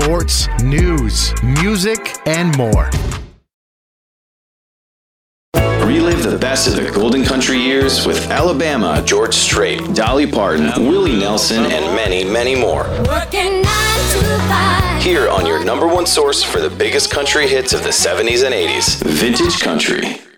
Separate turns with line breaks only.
sports, news, music, and more.
Relive the best of the Golden Country years with Alabama, George Strait, Dolly Parton, Willie Nelson, and many, many more.
Working 9 to 5.
Here on your number one source for the biggest country hits of the 70s and 80s, Vintage Country.